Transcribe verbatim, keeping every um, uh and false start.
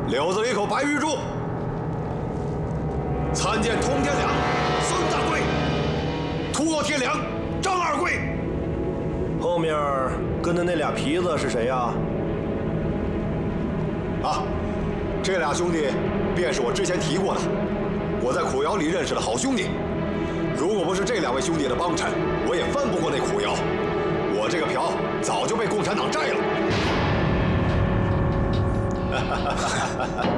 柳子里口白玉柱，参见通天良孙大贵，托天良张二贵。 后面跟的那俩皮子是谁呀？ 啊，这俩兄弟便是我之前提过的，我在苦窑里认识的好兄弟。如果不是这两位兄弟的帮衬，我也翻不过那苦窑。我这个瓢早就被共产党摘了。